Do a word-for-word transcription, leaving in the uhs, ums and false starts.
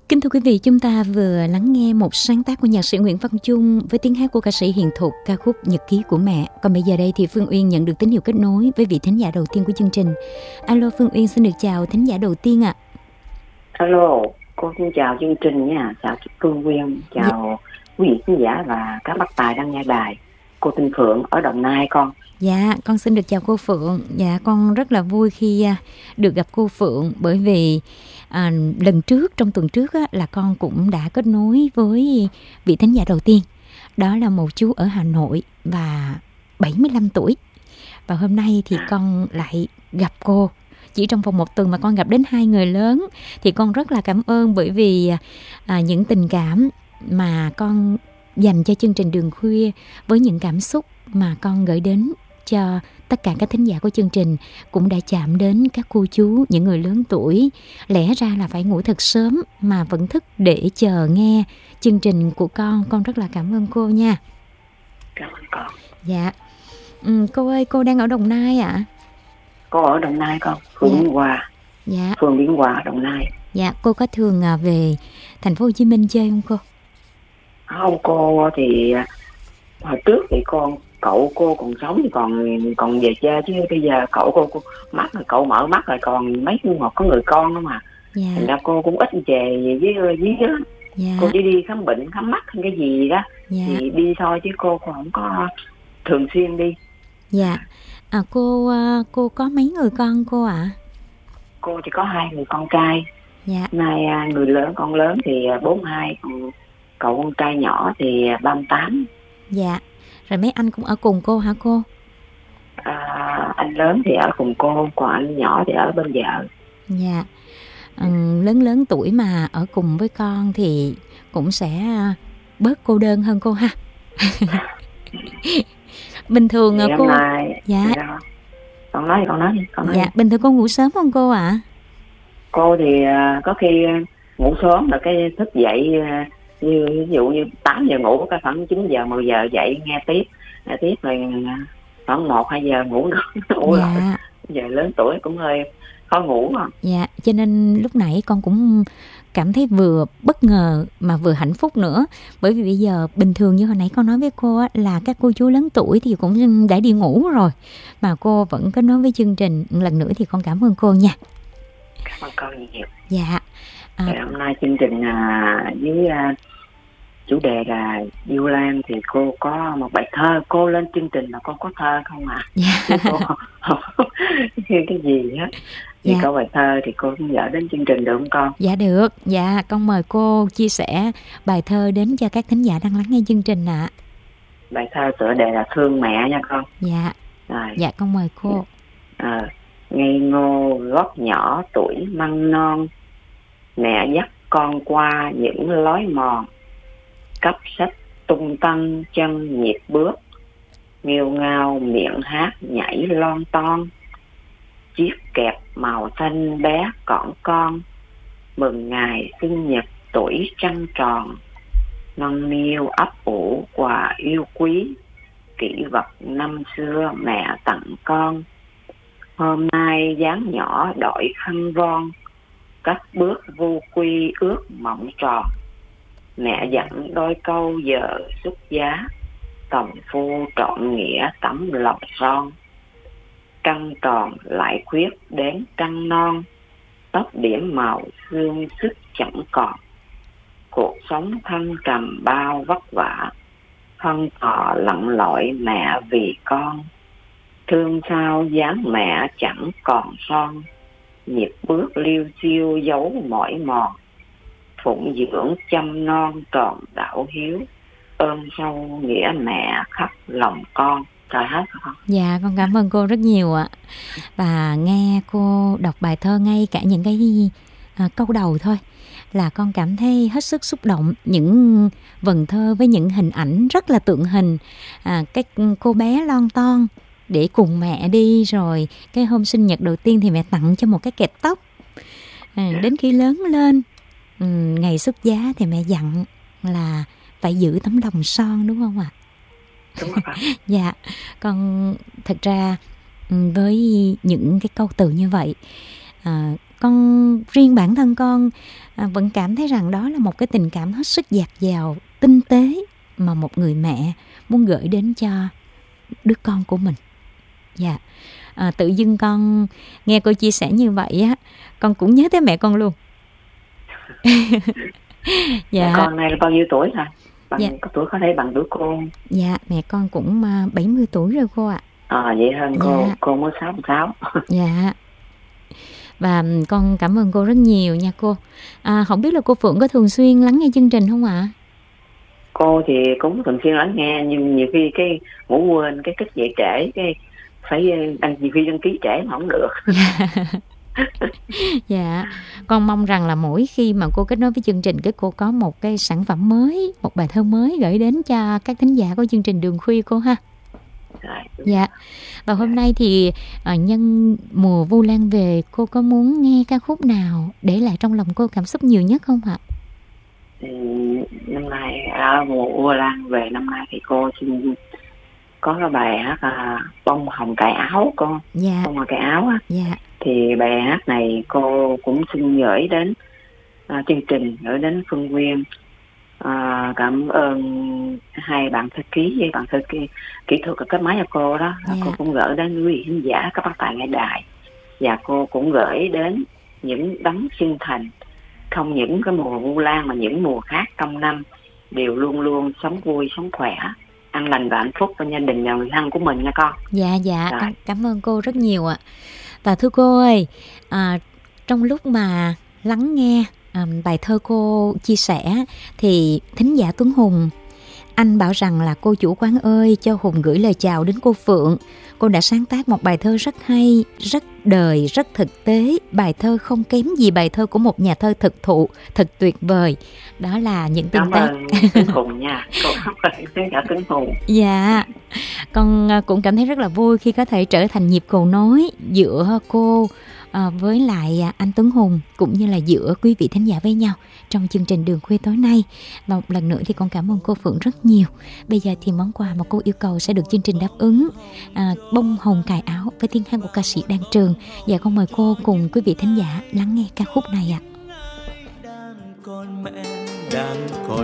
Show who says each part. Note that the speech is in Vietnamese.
Speaker 1: Kính thưa quý vị, chúng ta vừa lắng nghe một sáng tác của nhạc sĩ Nguyễn Văn Chung với tiếng hát của ca sĩ Hiền Thục, ca khúc Nhật ký của mẹ. Còn bây giờ đây thì Phương Uyên nhận được tín hiệu kết nối với vị thính giả đầu tiên của chương trình. Alo, Phương Uyên xin được chào thính giả đầu tiên ạ. À.
Speaker 2: Alo, cô xin chào chương trình nha, chào Phương Uyên, chào dạ. quý vị khán giả và các bác tài đang nghe đài. Cô tên Phượng ở Đồng Nai con.
Speaker 1: Dạ, con xin được chào cô Phượng. Dạ, con rất là vui khi được gặp cô Phượng bởi vì à, lần trước, trong tuần trước á, là con cũng đã kết nối với vị thính giả đầu tiên. Đó là một chú ở Hà Nội và bảy mươi lăm tuổi. Và hôm nay thì con lại gặp cô. Chỉ trong vòng một tuần mà con gặp đến hai người lớn. Thì con rất là cảm ơn bởi vì à, những tình cảm mà con dành cho chương trình Đường Khuya, với những cảm xúc mà con gửi đến cho tất cả các thính giả của chương trình cũng đã chạm đến các cô chú, những người lớn tuổi lẽ ra là phải ngủ thật sớm mà vẫn thức để chờ nghe chương trình của con. Con rất là cảm ơn cô nha.
Speaker 2: Cảm ơn con.
Speaker 1: Dạ. Ừ, cô ơi, cô đang ở Đồng Nai ạ? À?
Speaker 2: Cô ở Đồng Nai con, phường dạ. Biên Hòa.
Speaker 1: Dạ.
Speaker 2: Phường Biên Hòa, Đồng Nai.
Speaker 1: Dạ, cô có thường về thành phố Hồ Chí Minh chơi không cô?
Speaker 2: Không, cô thì hồi trước thì con cậu cô còn sống thì còn còn về chơi, chứ bây giờ cậu cô, cô mắt rồi, cậu mở mắt rồi, còn mấy một có người con đó mà.
Speaker 1: Dạ.
Speaker 2: Thành ra cô cũng ít về với với đó. Dạ. Cô chỉ đi khám bệnh, khám mắt hay cái gì đó. Dạ. Thì đi thôi chứ cô không có thường xuyên đi.
Speaker 1: Dạ. À, cô cô có mấy người con cô ạ? À?
Speaker 2: Cô chỉ có hai người con trai.
Speaker 1: Dạ.
Speaker 2: Này người lớn, con lớn thì bốn mươi hai, còn cậu con trai nhỏ thì ba mươi tám.
Speaker 1: Dạ. Rồi mấy anh cũng ở cùng cô hả cô?
Speaker 2: À, anh lớn thì ở cùng cô, còn anh nhỏ thì ở bên vợ.
Speaker 1: Dạ. Ừ, lớn lớn tuổi mà ở cùng với con thì cũng sẽ bớt cô đơn hơn cô ha. Bình thường
Speaker 2: thì
Speaker 1: cô
Speaker 2: nay,
Speaker 1: dạ.
Speaker 2: Con nói đi, con nói đi, con nói
Speaker 1: dạ.
Speaker 2: đi.
Speaker 1: Bình thường cô ngủ sớm không cô ạ? À?
Speaker 2: Cô thì có khi ngủ sớm là cái thức dậy, như ví dụ như tám giờ ngủ, cái khoảng chín giờ mười giờ dậy nghe tiếp, nghe tiếp rồi khoảng một hai giờ ngủ nữa. Ngủ
Speaker 1: dạ.
Speaker 2: Rồi. Giờ lớn tuổi cũng hơi khó ngủ mà.
Speaker 1: Dạ, cho nên lúc nãy con cũng cảm thấy vừa bất ngờ mà vừa hạnh phúc nữa. Bởi vì bây giờ bình thường như hồi nãy con nói với cô á, là các cô chú lớn tuổi thì cũng đã đi ngủ rồi, mà cô vẫn có nói với chương trình. Lần nữa thì con cảm ơn cô nha.
Speaker 2: Cảm ơn con nhiều.
Speaker 1: Dạ.
Speaker 2: À, hôm nay chương trình à, với à, chủ đề là Diêu Lan thì cô có một bài thơ. Cô lên chương trình là con có thơ không ạ? À?
Speaker 1: Dạ.
Speaker 2: Cô không cái gì á. Thì dạ. Có bài thơ thì cô cũng gửi đến chương trình được không con?
Speaker 1: Dạ được. Dạ, con mời cô chia sẻ bài thơ đến cho các thính giả đang lắng nghe chương trình ạ. À.
Speaker 2: Bài thơ tựa đề là Thương Mẹ nha con.
Speaker 1: Dạ. Rồi. Dạ, con mời cô.
Speaker 2: À, ngây ngô gót nhỏ tuổi măng non, mẹ dắt con qua những lối mòn, cấp sách tung tăng chân nhịp bước, nghêu ngao miệng hát nhảy lon ton. Chiếc kẹp màu xanh bé cỏn con, mừng ngày sinh nhật tuổi trăng tròn. Nâng niu ấp ủ quà yêu quý, kỷ vật năm xưa mẹ tặng con. Hôm nay dáng nhỏ đội khăn von, cất bước vô quy ước mộng tròn. Mẹ dặn đôi câu giờ xuất giá, tòng phu trọn nghĩa tấm lòng son. Trăng tròn lại khuyết đến trăng non, tóc điểm màu xương sức chẳng còn. Cuộc sống thăng trầm bao vất vả, thân thọ lặn lội mẹ vì con. Thương sao dáng mẹ chẳng còn son, nhịp bước liêu xiêu giấu mỏi mòn. Phụng dưỡng chăm non tròn đạo hiếu, ơn sâu nghĩa mẹ khắp lòng con. Trời hết không?
Speaker 1: Dạ, con cảm ơn cô rất nhiều ạ. Và nghe cô đọc bài thơ ngay cả những cái à, câu đầu thôi là con cảm thấy hết sức xúc động. Những vần thơ với những hình ảnh rất là tượng hình, à, cái cô bé lon ton để cùng mẹ đi, rồi cái hôm sinh nhật đầu tiên thì mẹ tặng cho một cái kẹp tóc, à, đến khi lớn lên ừ, ngày xuất giá thì mẹ dặn là phải giữ tấm lòng son, đúng không ạ?
Speaker 2: Đúng rồi.
Speaker 1: Dạ, còn thật ra với những cái câu từ như vậy, à, con riêng bản thân con à, vẫn cảm thấy rằng đó là một cái tình cảm hết sức dạt dào, tinh tế mà một người mẹ muốn gửi đến cho đứa con của mình. Dạ, à, tự dưng con nghe cô chia sẻ như vậy á, con cũng nhớ tới mẹ con luôn.
Speaker 2: Dạ. Mẹ con này là bao nhiêu tuổi rồi? Bằng
Speaker 1: Dạ.
Speaker 2: có tuổi có thể bằng tuổi cô.
Speaker 1: Dạ, mẹ con cũng uh, bảy mươi tuổi rồi cô ạ.
Speaker 2: À, vậy hơn cô,
Speaker 1: dạ.
Speaker 2: cô mới sáu mươi sáu.
Speaker 1: Dạ. Và con cảm ơn cô rất nhiều nha cô. À, không biết là cô Phượng có thường xuyên lắng nghe chương trình không ạ?
Speaker 2: Cô thì cũng thường xuyên lắng nghe, nhưng nhiều khi cái ngủ quên, cái thức dậy trễ, cái phải đăng, nhiều khi đăng ký trễ mà không được.
Speaker 1: Dạ, con mong rằng là mỗi khi mà cô kết nối với chương trình, cái cô có một cái sản phẩm mới, một bài thơ mới gửi đến cho các thính giả của chương trình Đường Khuya cô ha. Dạ, và hôm nay thì uh, nhân mùa Vu Lan về, cô có muốn nghe ca khúc nào để lại trong lòng cô cảm xúc nhiều nhất không ạ?
Speaker 2: Ừ, năm nay à, mùa Vu Lan về năm nay thì cô xin có cái bài hát à, bông hồng cài áo con.
Speaker 1: Dạ.
Speaker 2: Bông hồng cài áo á.
Speaker 1: Dạ.
Speaker 2: Thì bài hát này cô cũng xin gửi đến à, chương trình, gửi đến Phương Nguyên. À, cảm ơn hai bạn thư ký với bạn thư ký kỹ thuật ở cái máy của cô đó.
Speaker 1: Dạ.
Speaker 2: Cô cũng gửi đến quý vị khán giả, các bác tài nghe đài, và cô cũng gửi đến những đấng chân thành, không những cái mùa Vu Lan mà những mùa khác trong năm đều luôn luôn sống vui, sống khỏe, an lành và hạnh phúc cho gia đình và người thân của mình nha con.
Speaker 1: Dạ dạ, con cảm ơn cô rất nhiều ạ. Và thưa cô ơi, à, trong lúc mà lắng nghe à, bài thơ cô chia sẻ thì thính giả Tuấn Hùng, anh bảo rằng là cô chủ quán ơi, cho Hùng gửi lời chào đến cô Phượng. Cô đã sáng tác một bài thơ rất hay, rất đời, rất thực tế. Bài thơ không kém gì bài thơ của một nhà thơ thực thụ, thật tuyệt vời. Đó là những tương tác.
Speaker 2: Cảm ơn Tuấn Hùng nha. Cảm ơn khán giả Tuấn Hùng.
Speaker 1: Dạ, con cũng cảm thấy rất là vui khi có thể trở thành nhịp cầu nối giữa cô À, với lại anh Tuấn Hùng, cũng như là giữa quý vị thính giả với nhau trong chương trình Đường Khuya tối nay. Và một lần nữa thì con cảm ơn cô Phượng rất nhiều. Bây giờ thì món quà mà cô yêu cầu sẽ được chương trình đáp ứng, à, bông hồng cài áo với tiếng hát của ca sĩ Đan Trường. Và con mời cô cùng quý vị thính giả lắng nghe ca khúc này ạ.